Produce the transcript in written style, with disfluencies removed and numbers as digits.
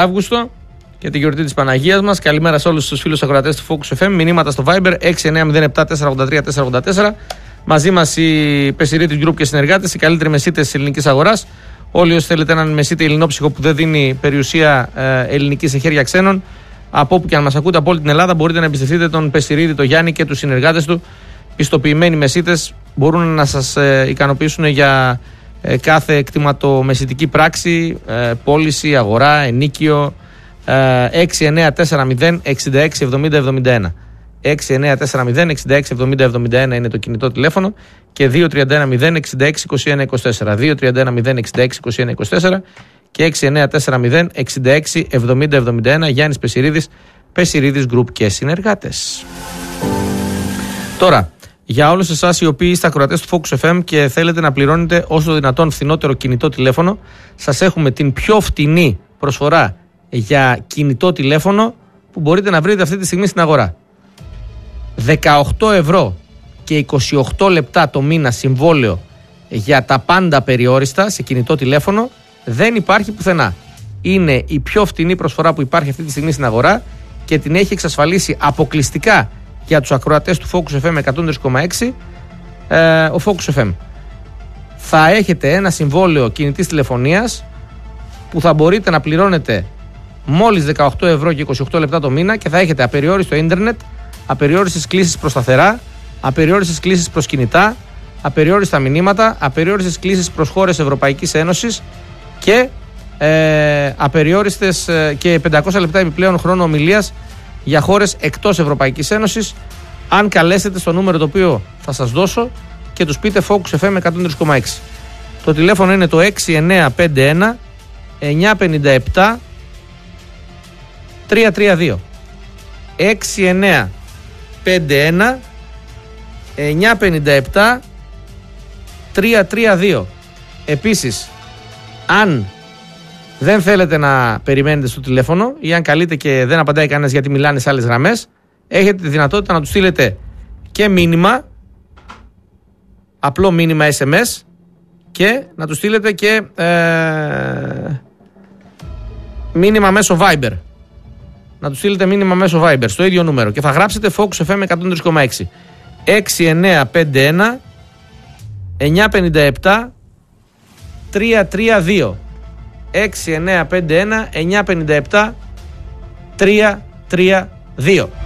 Αύγουστο και τη γιορτή της Παναγίας μας. Καλημέρα σε όλους τους φίλους ακροατές του Focus FM. Μηνύματα στο Viber 6907-483-484. Μαζί μας οι Πεσηρίτης Group και συνεργάτες, οι καλύτεροι μεσίτες της ελληνικής αγοράς. Όλοι όσοι θέλετε έναν μεσίτη ελληνόψυχο που δεν δίνει περιουσία ελληνική σε χέρια ξένων, από όπου και αν μας ακούτε από όλη την Ελλάδα, μπορείτε να εμπιστευτείτε τον Πεσηρίδη, τον Γιάννη και τους συνεργάτες του. Πιστοποιημένοι μεσίτες μπορούν να σας ικανοποιήσουν για κάθε εκτιματομεσητική πράξη, πώληση, αγορά, ενίκιο. 6940-6670-71. 6940-6670-71 είναι το κινητό τηλέφωνο και 2310-6621-24. 2310-6621-24 και 6940-6670-71. Γιάννης Πεσηρίδης, Πεσηρίδης Group και συνεργάτες. Τώρα, για όλους εσάς οι οποίοι είστε ακροατές του Focus FM και θέλετε να πληρώνετε όσο δυνατόν φθηνότερο κινητό τηλέφωνο, σας έχουμε την πιο φτηνή προσφορά για κινητό τηλέφωνο που μπορείτε να βρείτε αυτή τη στιγμή στην αγορά. 18 ευρώ και 28 λεπτά το μήνα συμβόλαιο για τα πάντα περιόριστα σε κινητό τηλέφωνο δεν υπάρχει πουθενά. Είναι η πιο φτηνή προσφορά που υπάρχει αυτή τη στιγμή στην αγορά και την έχει εξασφαλίσει αποκλειστικά για τους ακροατές του Focus FM 103,6 ο Focus FM. Θα έχετε ένα συμβόλαιο κινητής τηλεφωνίας που θα μπορείτε να πληρώνετε μόλις 18 ευρώ και 28 λεπτά το μήνα και θα έχετε απεριόριστο ίντερνετ, απεριόριστες κλήσεις προς σταθερά, απεριόριστες κλήσεις προς κινητά, απεριόριστα μηνύματα, απεριόριστες κλήσεις προς χώρες Ευρωπαϊκής Ένωσης και απεριόριστες και 500 λεπτά επιπλέον χρόνο ομιλίας για χώρες εκτός Ευρωπαϊκής Ένωσης, αν καλέσετε στο νούμερο το οποίο θα σας δώσω και τους πείτε Focus FM 103,6. Το τηλέφωνο είναι το 6951 957 332. 6951 957 332. Επίσης, αν δεν θέλετε να περιμένετε στο τηλέφωνο ή αν καλείτε και δεν απαντάει κανένας γιατί μιλάνε σε άλλες γραμμές, έχετε τη δυνατότητα να του στείλετε και μήνυμα, απλό μήνυμα SMS, και να του στείλετε και μήνυμα μέσω Viber. Να του στείλετε μήνυμα μέσω Viber στο ίδιο νούμερο και θα γράψετε Focus FM 103,6. 6951 957 332. 6951 957 332.